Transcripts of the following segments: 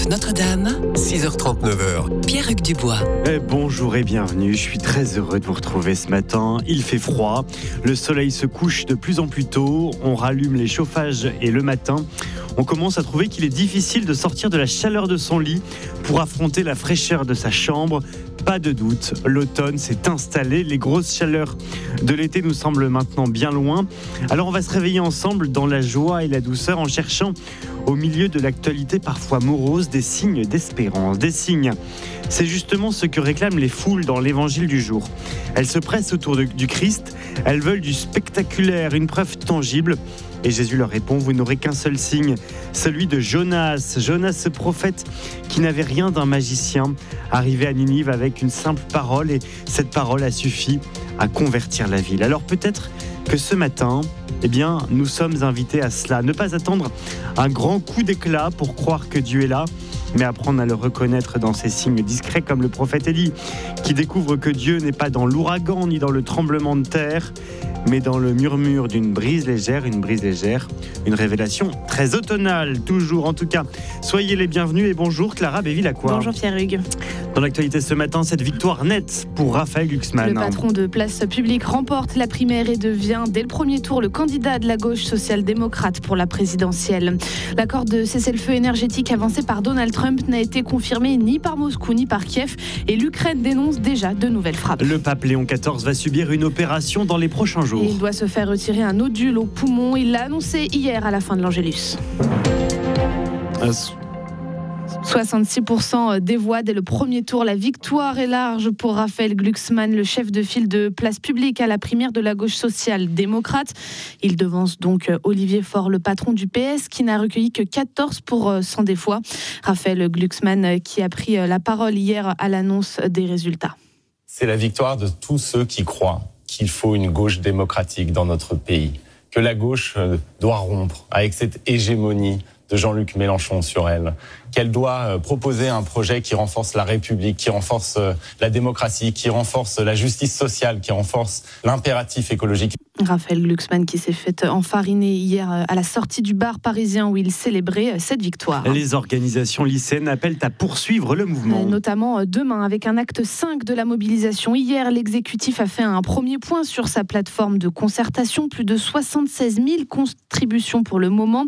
Notre-Dame, 6h39. Pierre-Hugues Dubois. Bonjour et bienvenue, je suis très heureux de vous retrouver ce matin. Il fait froid, le soleil se couche de plus en plus tôt, on rallume les chauffages et le matin, on commence à trouver qu'il est difficile de sortir de la chaleur de son lit pour affronter la fraîcheur de sa chambre. Pas de doute, l'automne s'est installé, les grosses chaleurs de l'été nous semblent maintenant bien loin. Alors on va se réveiller ensemble dans la joie et la douceur en cherchant au milieu de l'actualité parfois morose des signes d'espérance, des signes. C'est justement ce que réclament les foules dans l'évangile du jour. Elles se pressent autour du Christ, elles veulent du spectaculaire, une preuve tangible. Et Jésus leur répond, vous n'aurez qu'un seul signe, celui de Jonas. Jonas, ce prophète qui n'avait rien d'un magicien, arrivé à Ninive avec une simple parole, et cette parole a suffi à convertir la ville. Alors peut-être que ce matin, nous sommes invités à cela. Ne pas attendre un grand coup d'éclat pour croire que Dieu est là, mais apprendre à le reconnaître dans ses signes discrets, comme le prophète Élie, qui découvre que Dieu n'est pas dans l'ouragan ni dans le tremblement de terre, mais dans le murmure d'une brise légère, une révélation très automnale, toujours en tout cas. Soyez les bienvenus et bonjour Clara Béville-Lacroix. Bonjour Pierre-Hugues. Dans l'actualité ce matin, cette victoire nette pour Raphaël Glucksmann. Le patron de Place Publique remporte la primaire et devient dès le premier tour le candidat de la gauche social-démocrate pour la présidentielle. L'accord de cessez-le-feu énergétique avancé par Donald Trump n'a été confirmé ni par Moscou ni par Kiev et l'Ukraine dénonce déjà de nouvelles frappes. Le pape Léon XIV va subir une opération dans les prochains jours. Et il doit se faire retirer un nodule au poumon. Il l'a annoncé hier à la fin de l'Angélus. 66% des voix dès le premier tour. La victoire est large pour Raphaël Glucksmann, le chef de file de Place Publique à la primaire de la gauche social-démocrate. Il devance donc Olivier Faure, le patron du PS, qui n'a recueilli que 14% des voix. Raphaël Glucksmann qui a pris la parole hier à l'annonce des résultats. C'est la victoire de tous ceux qui croient qu'il faut une gauche démocratique dans notre pays, que la gauche doit rompre avec cette hégémonie de Jean-Luc Mélenchon sur elle, qu'elle doit proposer un projet qui renforce la République, qui renforce la démocratie, qui renforce la justice sociale, qui renforce l'impératif écologique. Raphaël Glucksmann qui s'est fait enfariner hier à la sortie du bar parisien où il célébrait cette victoire. Les organisations lycéennes appellent à poursuivre le mouvement. Notamment demain avec un acte 5 de la mobilisation. Hier, l'exécutif a fait un premier point sur sa plateforme de concertation. Plus de 76 000 contributions pour le moment.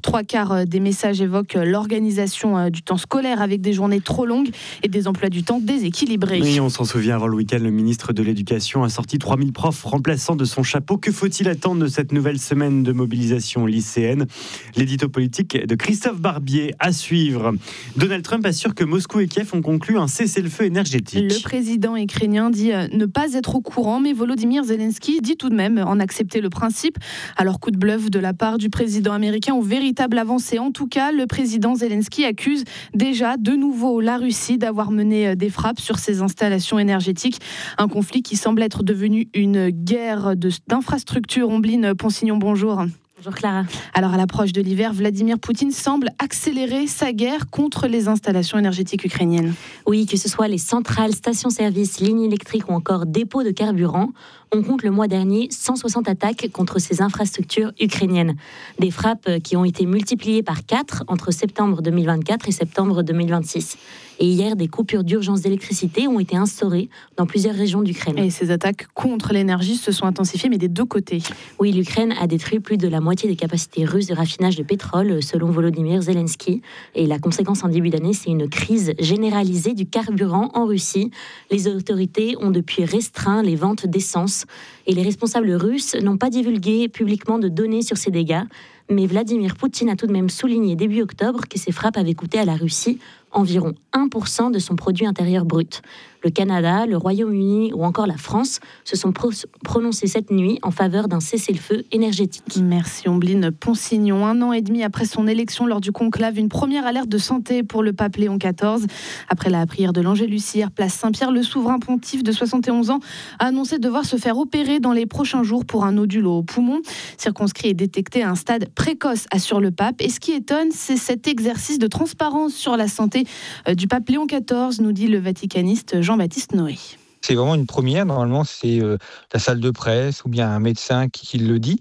3/4 des messages évoquent l'organisation du temps scolaire avec des journées trop longues et des emplois du temps déséquilibrés. Oui, on s'en souvient, avant le week-end, le ministre de l'Éducation a sorti 3000 profs remplaçants de son chapeau. Que faut-il attendre de cette nouvelle semaine de mobilisation lycéenne ? L'édito politique de Christophe Barbier à suivre. Donald Trump assure que Moscou et Kiev ont conclu un cessez-le-feu énergétique. Le président ukrainien dit ne pas être au courant, mais Volodymyr Zelensky dit tout de même en accepter le principe. Alors coup de bluff de la part du président américain ou véritable avancée. En tout cas, le président Zelensky accuse déjà de nouveau la Russie d'avoir mené des frappes sur ses installations énergétiques. Un conflit qui semble être devenu une guerre d'infrastructures. Ombline Ponsignon, bonjour. Bonjour Clara. Alors à l'approche de l'hiver, Vladimir Poutine semble accélérer sa guerre contre les installations énergétiques ukrainiennes. Oui, que ce soit les centrales, stations-service, lignes électriques ou encore dépôts de carburant, on compte le mois dernier 160 attaques contre ces infrastructures ukrainiennes. Des frappes qui ont été multipliées par 4 entre septembre 2024 et septembre 2026. Et hier, des coupures d'urgence d'électricité ont été instaurées dans plusieurs régions d'Ukraine. Et ces attaques contre l'énergie se sont intensifiées, mais des deux côtés. Oui, l'Ukraine a détruit plus de la moitié des capacités russes de raffinage de pétrole, selon Volodymyr Zelensky. Et la conséquence en début d'année, c'est une crise généralisée du carburant en Russie. Les autorités ont depuis restreint les ventes d'essence. Et les responsables russes n'ont pas divulgué publiquement de données sur ces dégâts. Mais Vladimir Poutine a tout de même souligné début octobre que ces frappes avaient coûté à la Russie environ 1% de son produit intérieur brut. Le Canada, le Royaume-Uni ou encore la France se sont prononcés cette nuit en faveur d'un cessez-le-feu énergétique. Merci Ombline Ponsignon. 1 an et demi après son élection lors du conclave, une première alerte de santé pour le pape Léon XIV. Après la prière de l'Angélus hier, place Saint-Pierre, le souverain pontife de 71 ans a annoncé devoir se faire opérer dans les prochains jours pour un nodule au poumon. Circonscrit et détecté à un stade précoce, assure le pape. Et ce qui étonne, c'est cet exercice de transparence sur la santé du pape Léon XIV, nous dit le vaticaniste Jean-Baptiste Noé. C'est vraiment une première. Normalement, c'est la salle de presse ou bien un médecin qui le dit.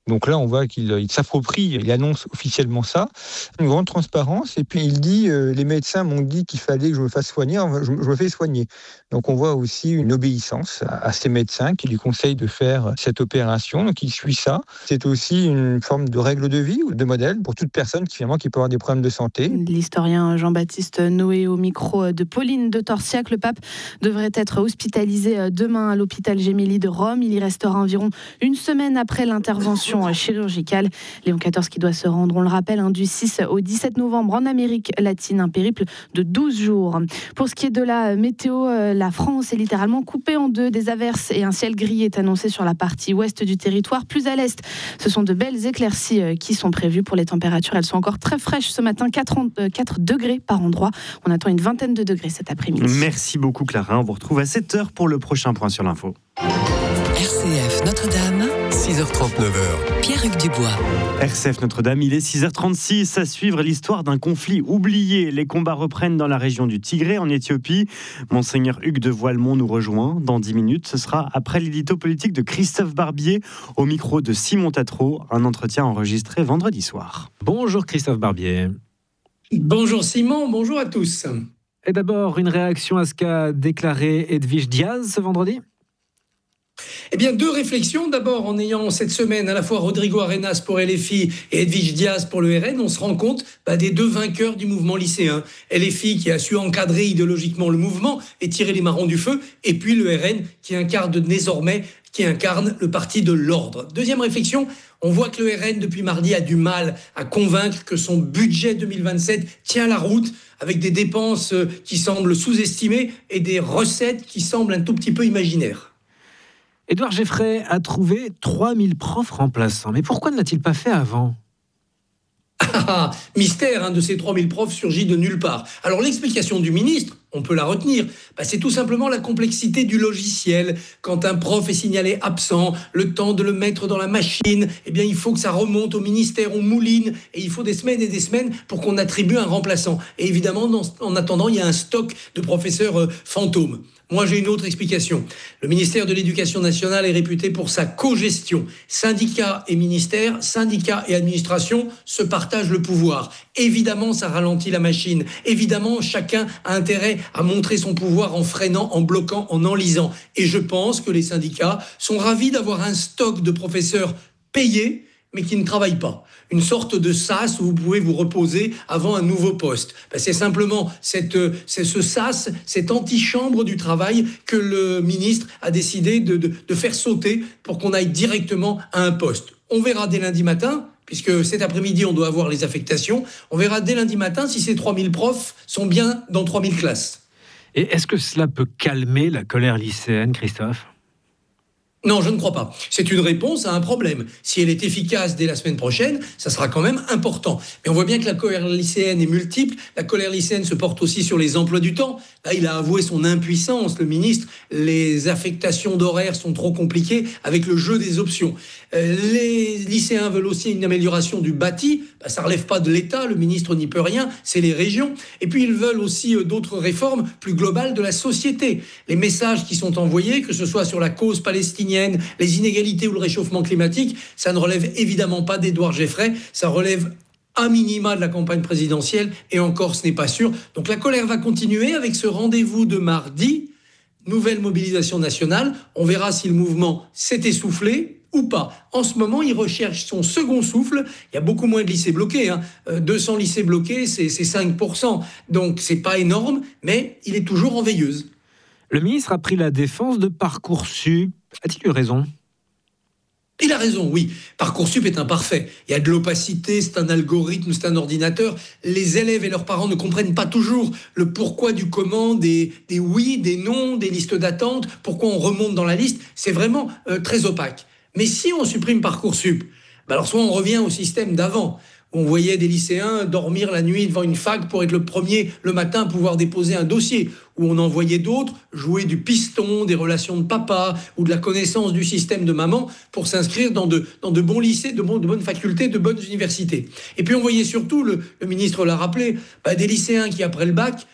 Donc là, on voit qu'il s'approprie, il annonce officiellement ça, une grande transparence, et puis il dit, les médecins m'ont dit qu'il fallait que je me fasse soigner, je me fais soigner. Donc on voit aussi une obéissance à ces médecins qui lui conseillent de faire cette opération, donc il suit ça. C'est aussi une forme de règle de vie ou de modèle pour toute personne qui peut avoir des problèmes de santé. L'historien Jean-Baptiste Noé au micro de Pauline de Torsiac. Le pape devrait être hospitalisé demain à l'hôpital Gemelli de Rome. Il y restera environ une semaine après l'intervention chirurgicale. Léon XIV qui doit se rendre, on le rappelle, du 6 au 17 novembre en Amérique latine, un périple de 12 jours. Pour ce qui est de la météo, la France est littéralement coupée en deux. Des averses et un ciel gris est annoncé sur la partie ouest du territoire. Plus à l'est, ce sont de belles éclaircies qui sont prévues. Pour les températures, elles sont encore très fraîches ce matin, 4 degrés par endroit. On attend une vingtaine de degrés cet après-midi. Merci beaucoup Clara, on vous retrouve à 7h pour le prochain point sur l'info. RCF Notre-Dame, 6h39. Pierre-Hugues Dubois. RCF Notre-Dame, il est 6h36. À suivre l'histoire d'un conflit oublié. Les combats reprennent dans la région du Tigré, en Éthiopie. Monseigneur Hugues de Voilemont nous rejoint dans 10 minutes. Ce sera après l'édito politique de Christophe Barbier, au micro de Simon Tatro. Un entretien enregistré vendredi soir. Bonjour Christophe Barbier. Bonjour Simon, bonjour à tous. Et d'abord, une réaction à ce qu'a déclaré Edwige Diaz ce vendredi ? Eh bien, 2 réflexions. D'abord, en ayant cette semaine à la fois Rodrigo Arenas pour LFI et Edwige Diaz pour le RN, on se rend compte des 2 vainqueurs du mouvement lycéen. LFI qui a su encadrer idéologiquement le mouvement et tirer les marrons du feu, et puis le RN qui incarne le parti de l'ordre. Deuxième réflexion, on voit que le RN depuis mardi a du mal à convaincre que son budget 2027 tient la route, avec des dépenses qui semblent sous-estimées et des recettes qui semblent un tout petit peu imaginaires. Édouard Geffray a trouvé 3000 profs remplaçants. Mais pourquoi ne l'a-t-il pas fait avant ? Mystère, de ces 3000 profs surgit de nulle part. Alors l'explication du ministre, on peut la retenir, c'est tout simplement la complexité du logiciel. Quand un prof est signalé absent, le temps de le mettre dans la machine, il faut que ça remonte au ministère, on mouline, et il faut des semaines et des semaines pour qu'on attribue un remplaçant. Et évidemment, en attendant, il y a un stock de professeurs fantômes. Moi, j'ai une autre explication. Le ministère de l'Éducation nationale est réputé pour sa co-gestion. Syndicats et ministères, syndicats et administration se partagent le pouvoir. Évidemment, ça ralentit la machine. Évidemment, chacun a intérêt à montrer son pouvoir en freinant, en bloquant, en enlisant. Et je pense que les syndicats sont ravis d'avoir un stock de professeurs payés, mais qui ne travaillent pas. Une sorte de sas où vous pouvez vous reposer avant un nouveau poste. C'est simplement ce sas, cette antichambre du travail que le ministre a décidé de faire sauter pour qu'on aille directement à un poste. On verra dès lundi matin, puisque cet après-midi, on doit avoir les affectations. On verra dès lundi matin si ces 3000 profs sont bien dans 3000 classes. Et est-ce que cela peut calmer la colère lycéenne, Christophe ? Non, je ne crois pas. C'est une réponse à un problème. Si elle est efficace dès la semaine prochaine, ça sera quand même important. Mais on voit bien que la colère lycéenne est multiple. La colère lycéenne se porte aussi sur les emplois du temps. Là, il a avoué son impuissance, le ministre. Les affectations d'horaires sont trop compliquées avec le jeu des options. Les lycéens veulent aussi une amélioration du bâti. Ça ne relève pas de l'État, le ministre n'y peut rien, c'est les régions. Et puis ils veulent aussi d'autres réformes plus globales de la société. Les messages qui sont envoyés, que ce soit sur la cause palestinienne, les inégalités ou le réchauffement climatique, ça ne relève évidemment pas d'Édouard Geffray, ça relève à minima de la campagne présidentielle, et encore ce n'est pas sûr. Donc la colère va continuer avec ce rendez-vous de mardi, nouvelle mobilisation nationale. On verra si le mouvement s'est essoufflé ou pas. En ce moment, il recherche son second souffle. Il y a beaucoup moins de lycées bloqués. 200 lycées bloqués, c'est 5%. Donc, c'est pas énorme, mais il est toujours en veilleuse. Le ministre a pris la défense de Parcoursup. A-t-il eu raison ? Il a raison, oui. Parcoursup est imparfait. Il y a de l'opacité, c'est un algorithme, c'est un ordinateur. Les élèves et leurs parents ne comprennent pas toujours le pourquoi du comment, des oui, des non, des listes d'attente, pourquoi on remonte dans la liste. C'est vraiment très opaque. Mais si on supprime Parcoursup, alors soit on revient au système d'avant, où on voyait des lycéens dormir la nuit devant une fac pour être le premier le matin à pouvoir déposer un dossier, où on envoyait d'autres jouer du piston, des relations de papa ou de la connaissance du système de maman pour s'inscrire dans de bons lycées, de bonnes facultés, de bonnes universités. Et puis on voyait surtout, le ministre l'a rappelé, des lycéens qui après le bac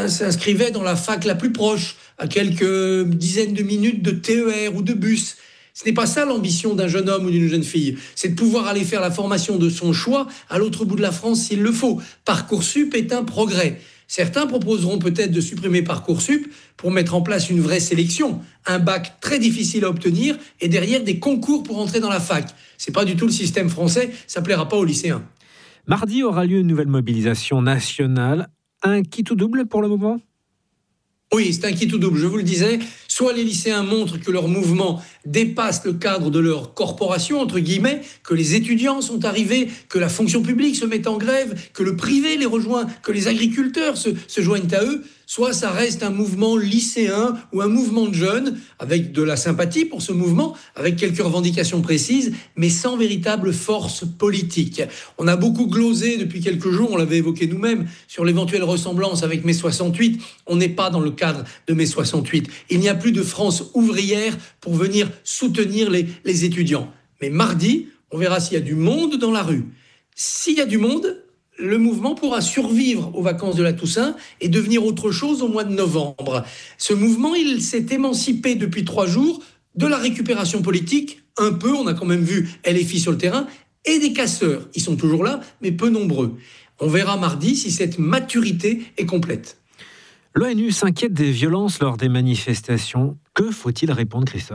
s'inscrivaient dans la fac la plus proche, à quelques dizaines de minutes de TER ou de bus. Ce n'est pas ça l'ambition d'un jeune homme ou d'une jeune fille. C'est de pouvoir aller faire la formation de son choix à l'autre bout de la France s'il le faut. Parcoursup est un progrès. Certains proposeront peut-être de supprimer Parcoursup pour mettre en place une vraie sélection, un bac très difficile à obtenir et derrière des concours pour entrer dans la fac. C'est pas du tout le système français, ça plaira pas aux lycéens. Mardi aura lieu une nouvelle mobilisation nationale. Un qui tout double pour le mouvement ? Oui, c'est un qui tout double, je vous le disais. Soit les lycéens montrent que leur mouvement dépasse le cadre de leur corporation, entre guillemets, que les étudiants sont arrivés, que la fonction publique se met en grève, que le privé les rejoint, que les agriculteurs se joignent à eux. Soit ça reste un mouvement lycéen ou un mouvement de jeunes, avec de la sympathie pour ce mouvement, avec quelques revendications précises, mais sans véritable force politique. On a beaucoup glosé depuis quelques jours, on l'avait évoqué nous-mêmes, sur l'éventuelle ressemblance avec mai 68. On n'est pas dans le cadre de mai 68. Il n'y a plus de France ouvrière pour venir soutenir les étudiants. Mais mardi, on verra s'il y a du monde dans la rue. S'il y a du monde, le mouvement pourra survivre aux vacances de la Toussaint et devenir autre chose au mois de novembre. Ce mouvement, il s'est émancipé depuis 3 jours de la récupération politique, un peu, on a quand même vu LFI sur le terrain, et des casseurs. Ils sont toujours là, mais peu nombreux. On verra mardi si cette maturité est complète. L'ONU s'inquiète des violences lors des manifestations. Que faut-il répondre, Christophe ?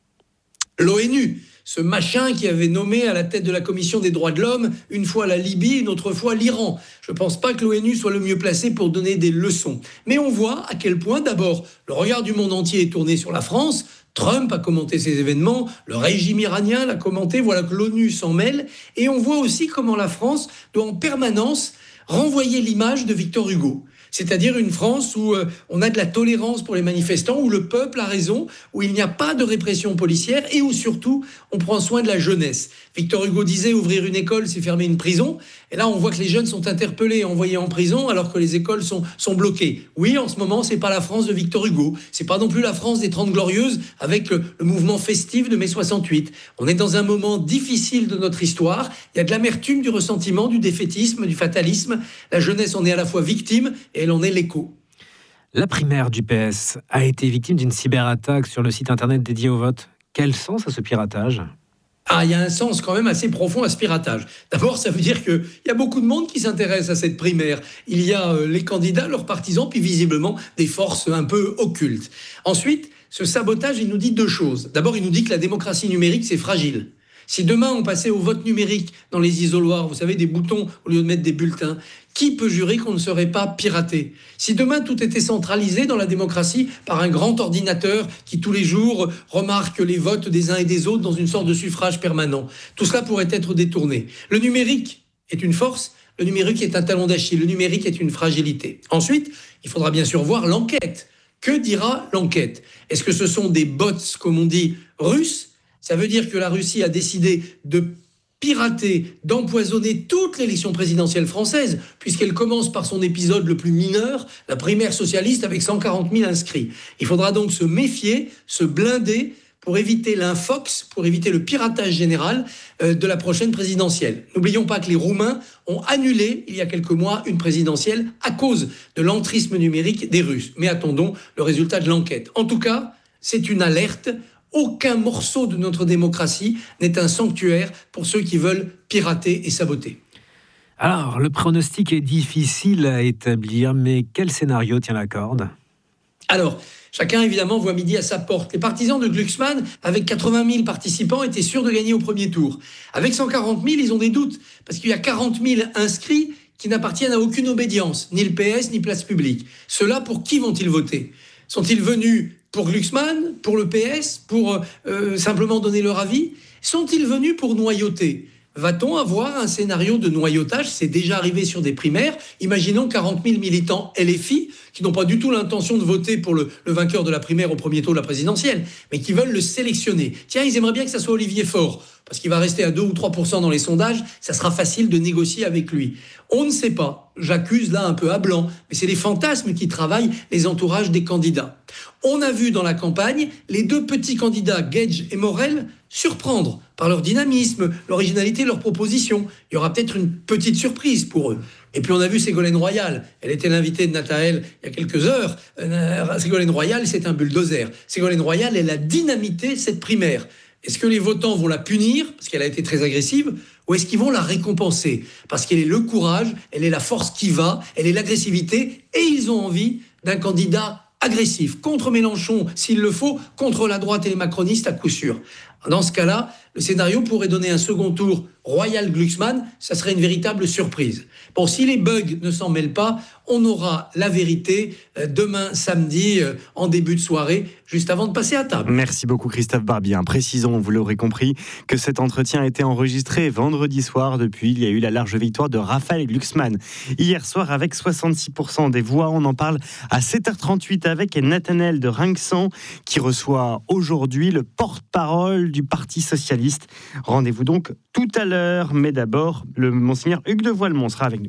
L'ONU, ce machin qui avait nommé à la tête de la Commission des droits de l'homme, une fois la Libye, une autre fois l'Iran. Je ne pense pas que l'ONU soit le mieux placé pour donner des leçons. Mais on voit à quel point, d'abord, le regard du monde entier est tourné sur la France. Trump a commenté ces événements, le régime iranien l'a commenté, voilà que l'ONU s'en mêle. Et on voit aussi comment la France doit en permanence renvoyer l'image de Victor Hugo. C'est-à-dire une France où on a de la tolérance pour les manifestants, où le peuple a raison, où il n'y a pas de répression policière et où surtout on prend soin de la jeunesse. Victor Hugo disait ouvrir une école, c'est fermer une prison. Et là, on voit que les jeunes sont interpellés et envoyés en prison alors que les écoles sont bloquées. Oui, en ce moment, c'est pas la France de Victor Hugo. C'est pas non plus la France des 30 Glorieuses avec le mouvement festif de mai 68. On est dans un moment difficile de notre histoire. Il y a de l'amertume, du ressentiment, du défaitisme, du fatalisme. La jeunesse en est à la fois victime et elle en est l'écho. La primaire du PS a été victime d'une cyberattaque sur le site internet dédié au vote. Quel sens à ce piratage ? Il y a un sens quand même assez profond à ce piratage. D'abord, ça veut dire qu'il y a beaucoup de monde qui s'intéresse à cette primaire. Il y a les candidats, leurs partisans, puis visiblement des forces un peu occultes. Ensuite, ce sabotage, il nous dit 2 choses. D'abord, il nous dit que la démocratie numérique, c'est fragile. Si demain on passait au vote numérique dans les isoloirs, vous savez, des boutons au lieu de mettre des bulletins, qui peut jurer qu'on ne serait pas piraté ? Si demain tout était centralisé dans la démocratie par un grand ordinateur qui tous les jours remarque les votes des uns et des autres dans une sorte de suffrage permanent, tout cela pourrait être détourné. Le numérique est une force, le numérique est un talon d'Achille, le numérique est une fragilité. Ensuite, il faudra bien sûr voir l'enquête. Que dira l'enquête ? Est-ce que ce sont des bots, comme on dit, russes ? Ça veut dire que la Russie a décidé de pirater, d'empoisonner toute l'élection présidentielle française, puisqu'elle commence par son épisode le plus mineur, la primaire socialiste avec 140 000 inscrits. Il faudra donc se méfier, se blinder pour éviter l'infox, pour éviter le piratage général de la prochaine présidentielle. N'oublions pas que les Roumains ont annulé, il y a quelques mois, une présidentielle à cause de l'entrisme numérique des Russes. Mais attendons le résultat de l'enquête. En tout cas, c'est une alerte. Aucun morceau de notre démocratie n'est un sanctuaire pour ceux qui veulent pirater et saboter. Alors, le pronostic est difficile à établir, mais quel scénario tient la corde ? Alors, chacun évidemment voit midi à sa porte. Les partisans de Glucksmann, avec 80 000 participants, étaient sûrs de gagner au premier tour. Avec 140 000, ils ont des doutes, parce qu'il y a 40 000 inscrits qui n'appartiennent à aucune obédience, ni le PS, ni Place Publique. Ceux-là, pour qui vont-ils voter ? Sont-ils venus pour Glucksmann, pour le PS, pour simplement donner leur avis ? Sont-ils venus pour noyauter ? Va-t-on avoir un scénario de noyautage ? C'est déjà arrivé sur des primaires. Imaginons 40 000 militants LFI qui n'ont pas du tout l'intention de voter pour le vainqueur de la primaire au premier tour de la présidentielle, mais qui veulent le sélectionner. Tiens, ils aimeraient bien que ça soit Olivier Faure, parce qu'il va rester à 2 ou 3% dans les sondages, ça sera facile de négocier avec lui. On ne sait pas. J'accuse là un peu à blanc, mais c'est les fantasmes qui travaillent les entourages des candidats. On a vu dans la campagne les 2 petits candidats, Gage et Morel, surprendre par leur dynamisme, l'originalité, leurs propositions. Il y aura peut-être une petite surprise pour eux. Et puis on a vu Ségolène Royal. Elle était l'invitée de Nathael il y a quelques heures. Ségolène Royal, c'est un bulldozer. Ségolène Royal, elle a dynamité cette primaire. Est-ce que les votants vont la punir, parce qu'elle a été très agressive, ou est-ce qu'ils vont la récompenser? Parce qu'elle est le courage, elle est la force qui va, elle est l'agressivité, et ils ont envie d'un candidat agressif, contre Mélenchon s'il le faut, contre la droite et les macronistes à coup sûr. Dans ce cas-là, le scénario pourrait donner un second tour Royal-Glucksmann, ça serait une véritable surprise. Bon, si les bugs ne s'en mêlent pas, on aura la vérité demain samedi en début de soirée, juste avant de passer à table. Merci beaucoup Christophe Barbier. Précisons, vous l'aurez compris, que cet entretien a été enregistré vendredi soir. Depuis, il y a eu la large victoire de Raphaël Glucksmann hier soir avec 66% des voix. On en parle à 7h38 avec Nathanaël de Rinxan qui reçoit aujourd'hui le porte-parole du Parti socialiste. Rendez-vous donc tout à l'heure, mais d'abord, le monseigneur Hugues de Voilemont sera avec nous.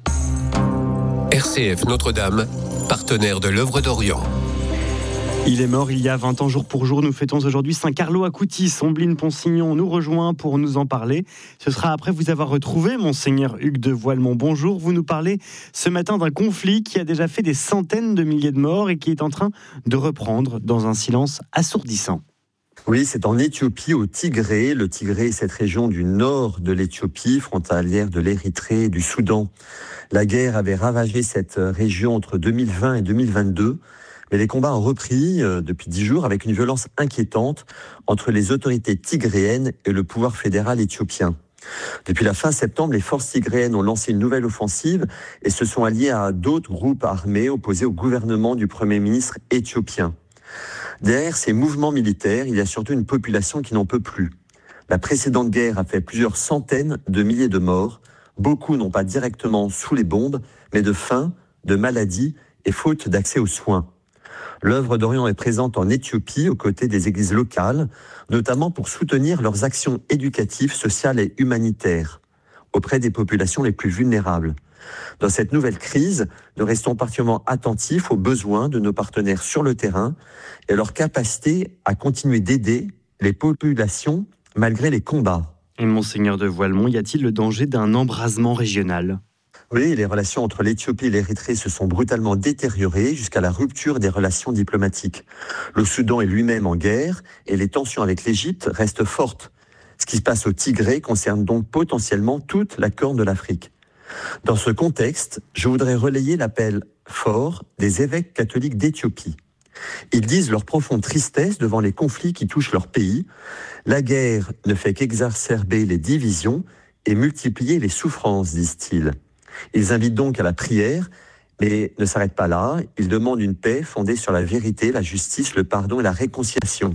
RCF Notre-Dame, partenaire de l'œuvre d'Orient. Il est mort il y a 20 ans jour pour jour. Nous fêtons aujourd'hui Saint-Carlo à Coutis. Ombline Ponsignon nous rejoint pour nous en parler. Ce sera après vous avoir retrouvé, monseigneur Hugues de Voilemont. Bonjour, vous nous parlez ce matin d'un conflit qui a déjà fait des centaines de milliers de morts et qui est en train de reprendre dans un silence assourdissant. Oui, c'est en Éthiopie, au Tigré. Le Tigré est cette région du nord de l'Éthiopie, frontalière de l'Érythrée et du Soudan. La guerre avait ravagé cette région entre 2020 et 2022. Mais les combats ont repris depuis 10 jours avec une violence inquiétante entre les autorités tigréennes et le pouvoir fédéral éthiopien. Depuis la fin septembre, les forces tigréennes ont lancé une nouvelle offensive et se sont alliées à d'autres groupes armés opposés au gouvernement du Premier ministre éthiopien. Derrière ces mouvements militaires, il y a surtout une population qui n'en peut plus. La précédente guerre a fait plusieurs centaines de milliers de morts. Beaucoup n'ont pas directement sous les bombes, mais de faim, de maladies et faute d'accès aux soins. L'œuvre d'Orient est présente en Éthiopie aux côtés des églises locales, notamment pour soutenir leurs actions éducatives, sociales et humanitaires auprès des populations les plus vulnérables. Dans cette nouvelle crise, nous restons particulièrement attentifs aux besoins de nos partenaires sur le terrain et à leur capacité à continuer d'aider les populations malgré les combats. Et monseigneur de Voilemont, y a-t-il le danger d'un embrasement régional ? Oui, les relations entre l'Éthiopie et l'Érythrée se sont brutalement détériorées jusqu'à la rupture des relations diplomatiques. Le Soudan est lui-même en guerre et les tensions avec l'Égypte restent fortes. Ce qui se passe au Tigré concerne donc potentiellement toute la Corne de l'Afrique. Dans ce contexte, je voudrais relayer l'appel fort des évêques catholiques d'Éthiopie. Ils disent leur profonde tristesse devant les conflits qui touchent leur pays. La guerre ne fait qu'exacerber les divisions et multiplier les souffrances, disent-ils. Ils invitent donc à la prière, mais ne s'arrêtent pas là. Ils demandent une paix fondée sur la vérité, la justice, le pardon et la réconciliation.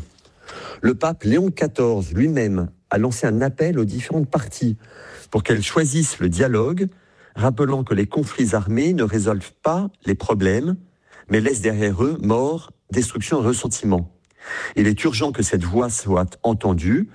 Le pape Léon XIV lui-même a lancé un appel aux différentes parties pour qu'elles choisissent le dialogue, rappelant que les conflits armés ne résolvent pas les problèmes, mais laissent derrière eux mort, destruction et ressentiment. Il est urgent que cette voix soit entendue.